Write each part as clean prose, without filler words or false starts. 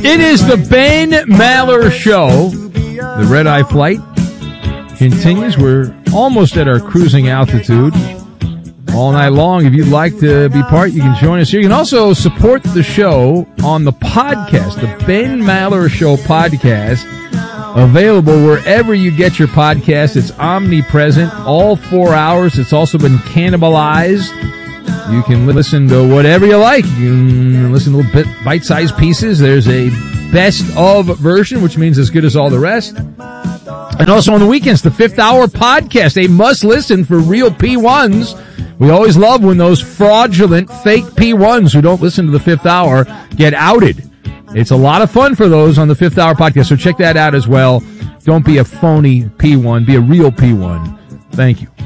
It is the Ben Maller Show. The Red Eye Flight continues. We're almost at our cruising altitude all night long. If you'd like to be part, you can join us here. You can also support the show on the podcast, the Ben Maller Show podcast, available wherever you get your podcast. It's omnipresent, all 4 hours. It's also been cannibalized. You can listen to whatever you like. You can listen to little bite-sized pieces. There's a best-of version, which means as good as all the rest. And also on the weekends, the Fifth Hour podcast, a must-listen for real P1s. We always love when those fraudulent, fake P1s who don't listen to the Fifth Hour get outed. It's a lot of fun for those on the Fifth Hour podcast, so check that out as well. Don't be a phony P1, be a real P1. Thank you.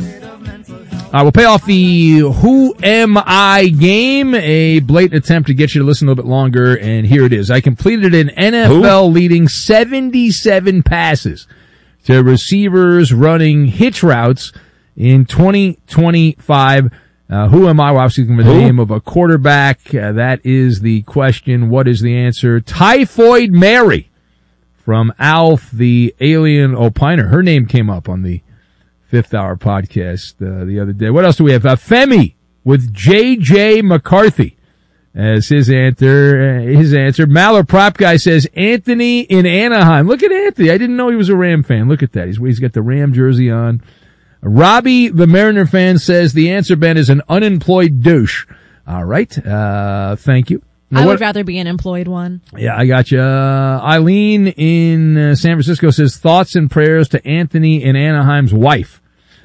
We'll pay off the Who Am I game, a blatant attempt to get you to listen a little bit longer, and here it is. I completed an NFL-leading 77 passes to receivers running hitch routes in 2025. Who am I? We're obviously going to the name of a quarterback. That is the question. What is the answer? Typhoid Mary from Alf, the alien opiner. Her name came up on the Fifth Hour podcast the other day. What else do we have? Femi with J.J. McCarthy as his answer. Maller Prop Guy says Anthony in Anaheim. Look at Anthony. I didn't know he was a Ram fan. Look at that. He's got the Ram jersey on. Robbie, the Mariner fan, says the answer, Ben, is an unemployed douche. All right. Thank you. I would rather be an employed one. Yeah, I got you. Eileen in San Francisco says thoughts and prayers to Anthony in Anaheim's wife.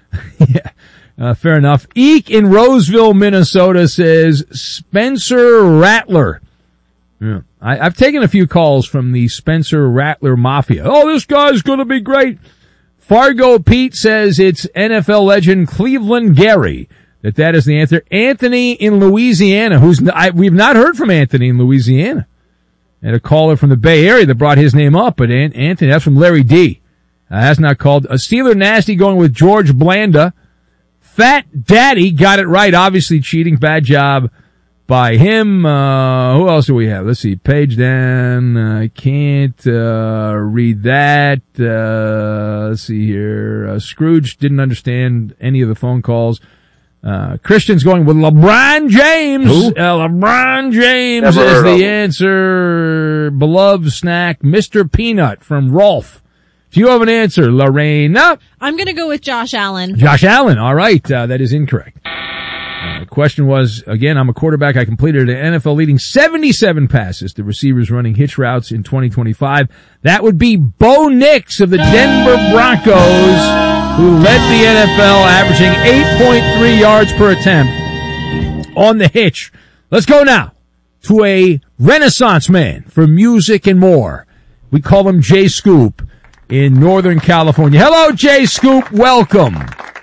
Yeah, fair enough. Eek in Roseville, Minnesota says Spencer Rattler. Yeah. I've taken a few calls from the Spencer Rattler Mafia. Oh, this guy's going to be great. Fargo Pete says it's NFL legend Cleveland Gary. That is the answer. Anthony in Louisiana, we've not heard from Anthony in Louisiana. And a caller from the Bay Area that brought his name up, but Anthony, that's from Larry D. Has not called. A Steeler Nasty going with George Blanda. Fat Daddy got it right, obviously cheating. Bad job by him. Who else do we have? Let's see. Page down. I can't read that. Let's see here. Scrooge didn't understand any of the phone calls. Christian's going with LeBron James. Who? LeBron James is the answer. Beloved snack, Mr. Peanut from Rolf. Do you have an answer, Lorena? I'm going to go with Josh Allen. Josh Allen. All right. That is incorrect. The question was, again, I'm a quarterback. I completed an NFL-leading 77 passes to receivers running hitch routes in 2025. That would be Bo Nix of the Denver Broncos, who led the NFL, averaging 8.3 yards per attempt on the hitch. Let's go now to a renaissance man for music and more. We call him Jay Scoop in Northern California. Hello, Jay Scoop. Welcome.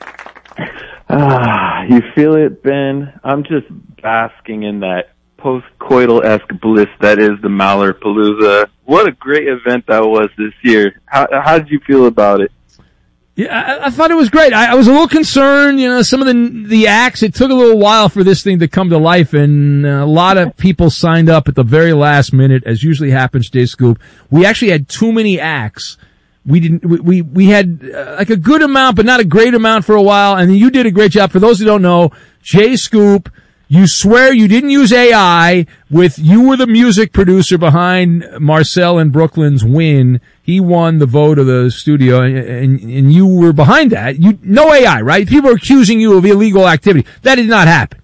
You feel it, Ben? I'm just basking in that post-coital-esque bliss that is the Mallerpalooza. What a great event that was this year. How did you feel about it? Yeah, I thought it was great. I was a little concerned, some of the acts, it took a little while for this thing to come to life, and a lot of people signed up at the very last minute, as usually happens, Jay Scoop. We actually had too many acts. We had like a good amount, but not a great amount for a while, and you did a great job. For those who don't know, Jay Scoop, you swear you didn't use AI you were the music producer behind Marcel and Brooklyn's win. He won the vote of the studio, and you were behind that. No AI, right? People are accusing you of illegal activity. That did not happen.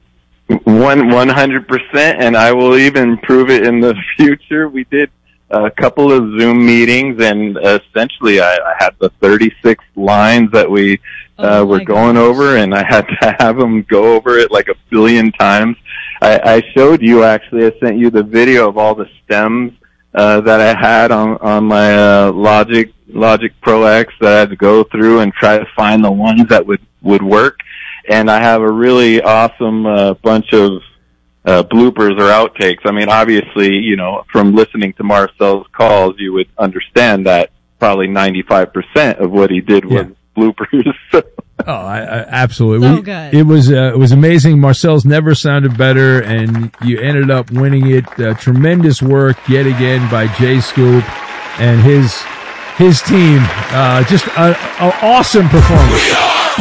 100%, and I will even prove it in the future. We did a couple of Zoom meetings, and essentially I had the 36 lines that we were going over, and I had to have them go over it like a billion times. I showed you, actually, I sent you the video of all the stems that I had on my Logic Pro X that I had to go through and try to find the ones that would work. And I have a really awesome bunch of bloopers or outtakes. I mean, obviously, from listening to Marcel's calls, you would understand that probably 95% of what he did was bloopers. Absolutely. So good. It was amazing. Marcel's never sounded better, and you ended up winning it. Tremendous work yet again by Jay Scoop and his team. Just an awesome performance.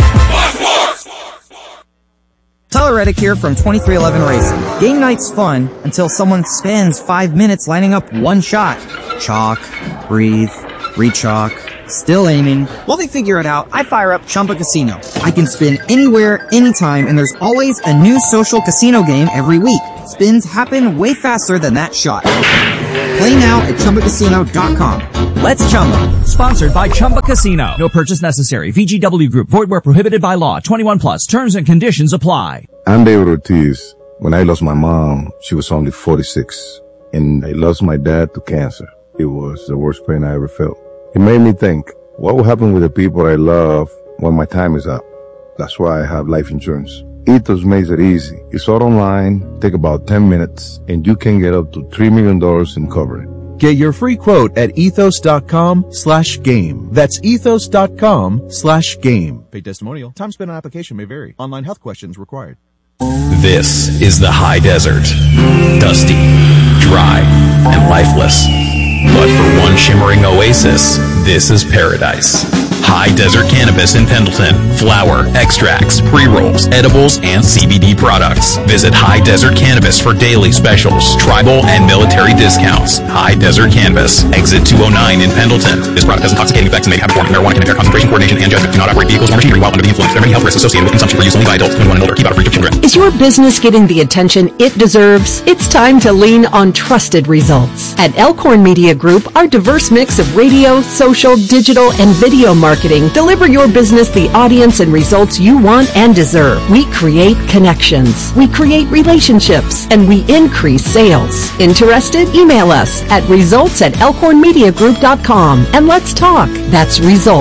Tyler Reddick here from 2311 Racing. Game night's fun until someone spends 5 minutes lining up one shot. Chalk, breathe, re-chalk, still aiming. While they figure it out, I fire up Chumba Casino. I can spin anywhere, anytime, and there's always a new social casino game every week. Spins happen way faster than that shot. Play now at ChumbaCasino.com. Let's Chumba. Sponsored by Chumba Casino. No purchase necessary. VGW Group. Void where prohibited by law. 21 plus. Terms and conditions apply. I'm David Ortiz. When I lost my mom, she was only 46. And I lost my dad to cancer. It was the worst pain I ever felt. It made me think, what will happen with the people I love when my time is up? That's why I have life insurance. Ethos makes it easy. It's all online, take about 10 minutes, and you can get up to $3 million in coverage. Get your free quote at ethos.com/game. That's ethos.com/game. Paid testimonial. Time spent on application may vary. Online health questions required. This is the high desert. Dusty, dry, and lifeless. But for one shimmering oasis, this is paradise. High Desert Cannabis in Pendleton. Flower, extracts, pre-rolls, edibles, and CBD products. Visit High Desert Cannabis for daily specials, tribal, and military discounts. High Desert Cannabis. Exit 209 in Pendleton. This product has intoxicating effects and may have a form of marijuana can impair concentration, coordination, and judgment. Do not operate vehicles or machinery while under the influence. There are many health risks associated with consumption for use only by adults 21 and older. Keep out of reach of children. Is your business getting the attention it deserves? It's time to lean on trusted results. At Elkhorn Media Group, our diverse mix of radio, social, digital, and video marketing deliver your business the audience and results you want and deserve. We create connections, we create relationships, and we increase sales. Interested? Email us at results@elkhornmediagroup.com and let's talk. That's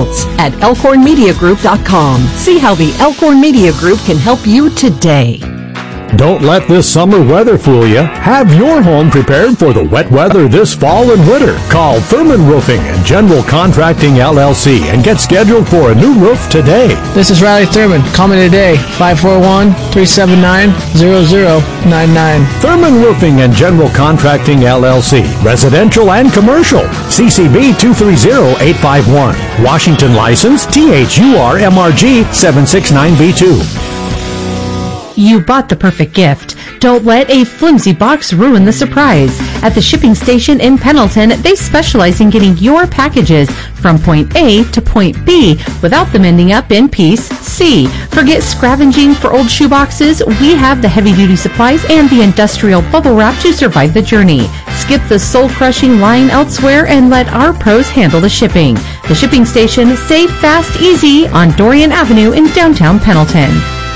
results@elkhornmediagroup.com. See how the Elkhorn Media Group can help you today. Don't let this summer weather fool you. Have your home prepared for the wet weather this fall and winter. Call Thurman Roofing and General Contracting LLC and get scheduled for a new roof today. This is Riley Thurman. Call me today, 541-379-0099. Thurman Roofing and General Contracting LLC. Residential and commercial. CCB 230851. Washington license THURMRG 769B2. You bought the perfect gift. Don't let a flimsy box ruin the surprise. At the shipping station in Pendleton, they specialize in getting your packages from point A to point B without them ending up in piece C. Forget scavenging for old shoeboxes. We have the heavy-duty supplies and the industrial bubble wrap to survive the journey. Skip the soul-crushing line elsewhere and let our pros handle the shipping. The shipping station, safe, fast, easy on Dorian Avenue in downtown Pendleton.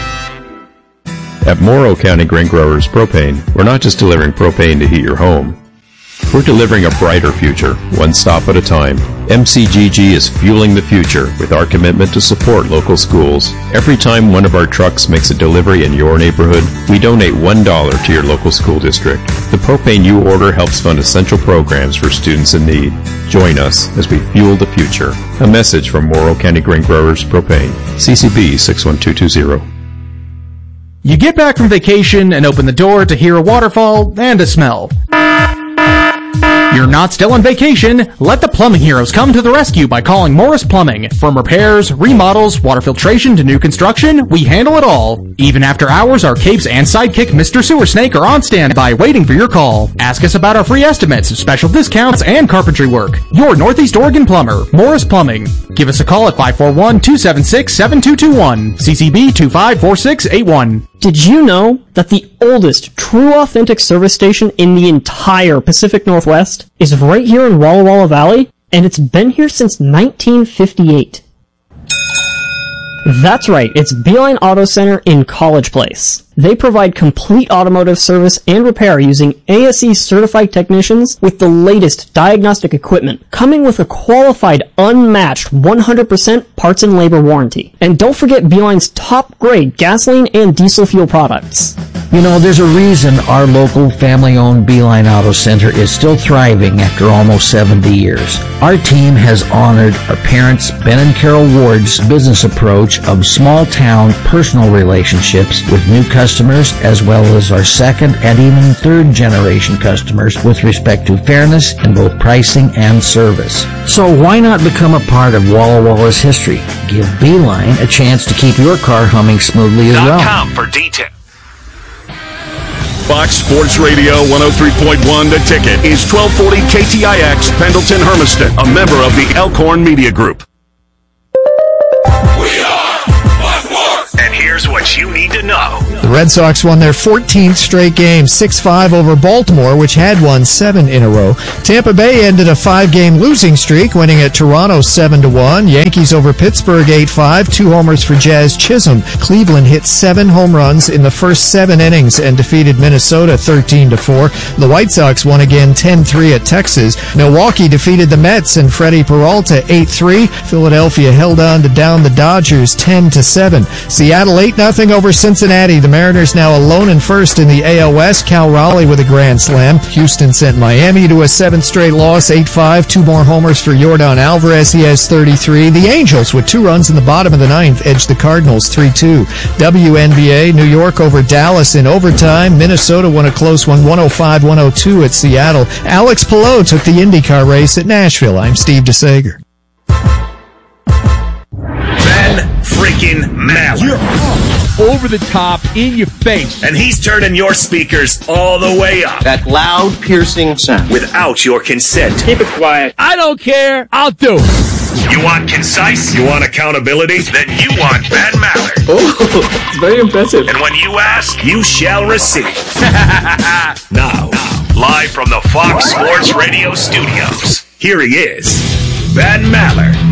At Morrow County Grain Growers Propane, we're not just delivering propane to heat your home. We're delivering a brighter future, one stop at a time. MCGG is fueling the future with our commitment to support local schools. Every time one of our trucks makes a delivery in your neighborhood, we donate $1 to your local school district. The propane you order helps fund essential programs for students in need. Join us as we fuel the future. A message from Morrow County Grain Growers Propane. CCB 61220. You get back from vacation and open the door to hear a waterfall and a smell. You're not still on vacation. Let the plumbing heroes come to the rescue by calling Morris Plumbing. From repairs, remodels, water filtration to new construction, we handle it all. Even after hours, our capes and sidekick Mr. Sewer Snake are on standby waiting for your call. Ask us about our free estimates, special discounts, and carpentry work. Your Northeast Oregon plumber, Morris Plumbing. Give us a call at 541-276-7221. CCB 254681. Did you know that the oldest true authentic service station in the entire Pacific Northwest is right here in Walla Walla Valley? And it's been here since 1958. That's right, it's Beeline Auto Center in College Place. They provide complete automotive service and repair using ASE certified technicians with the latest diagnostic equipment, coming with a qualified, unmatched 100% parts and labor warranty. And don't forget Beeline's top grade gasoline and diesel fuel products. You know, there's a reason our local family-owned Beeline Auto Center is still thriving after almost 70 years. Our team has honored our parents, Ben and Carol Ward's business approach of small-town personal relationships with new customers, as well as our second and even third-generation customers with respect to fairness in both pricing and service. So why not become a part of Walla Walla's history? Give Beeline a chance to keep your car humming smoothly as well. .com for details. Fox Sports Radio 103.1 The Ticket is 1240 KTIX Pendleton Hermiston, a member of the Elkhorn Media Group. We are Fox. And here's what you need to know. The Red Sox won their 14th straight game, 6-5 over Baltimore, which had won 7 in a row. Tampa Bay ended a 5-game losing streak, winning at Toronto 7-1. Yankees over Pittsburgh 8-5, 2 homers for Jazz Chisholm. Cleveland hit 7 home runs in the first 7 innings and defeated Minnesota 13-4. The White Sox won again 10-3 at Texas. Milwaukee defeated the Mets and Freddie Peralta 8-3. Philadelphia held on to down the Dodgers 10-7. Seattle 8-0 over Cincinnati. The Mariners now alone in first in the AL West. Cal Raleigh with a grand slam. Houston sent Miami to a 7th straight loss, 8-5. 2 more homers for Yordan Alvarez. He has 33. The Angels, with 2 runs in the bottom of the 9th, edged the Cardinals 3-2. WNBA, New York over Dallas in overtime. Minnesota won a close one, 105-102 at Seattle. Alex Palou took the IndyCar race at Nashville. I'm Steve DeSager. Ben freaking Maller. You're over the top, in your face. And he's turning your speakers all the way up. That loud, piercing sound. Without your consent. Keep it quiet. I don't care. I'll do it. You want concise? You want accountability? Then you want Ben Maller. Oh, it's very impressive. And when you ask, you shall receive. Now, live from the Fox Sports Radio studios, here he is, Ben Maller.